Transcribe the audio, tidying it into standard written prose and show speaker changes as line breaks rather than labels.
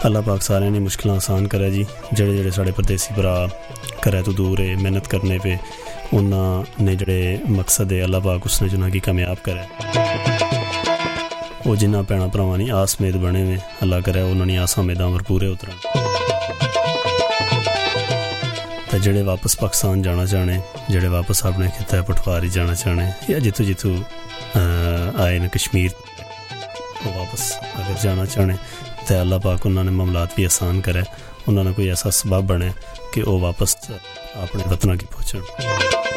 अल्लाह पाक सारे ने मुश्किलां आसान करे जी। जेड़े जेड़े साढ़े परदेसी भरा घरै तो दूर है मेहनत करने पे उन्होंने जेड़े मकसद है अल्लाह पाक उसने जुना की कामयाब करे। वो जिन्ना भैन भरावां नी आस मेद बने हुए अल्लाह करे उन्होंने आसां मेदां पर पूरे उतरन। तो जेड़े वापस पाकिस्तान जाना चाहने, जेड़े वापस अपने खिता पटवारी जाना चाहने या जितों जितों आए न कश्मीर वो वापस अगर जाना चाहने तो अल्लाह पाक उन्होंने मामलात भी आसान करे, उन्होंने कोई ऐसा सबब बने कि वो वापस अपने वतन की पहुँचन।